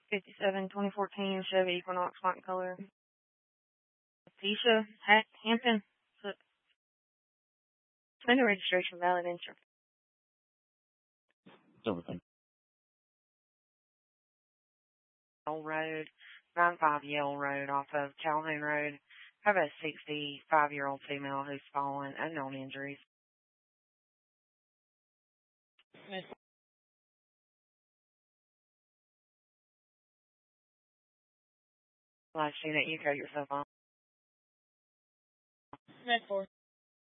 57, 2014 Chevy Equinox white color. Tisha Hampton. Suspended registration, valid insurance. Everything. Yale Road, 95 Yale Road off of Calhoun Road. Have a 65-year-old female who's fallen, unknown injuries. Live student, you cut yourself off. Med 4.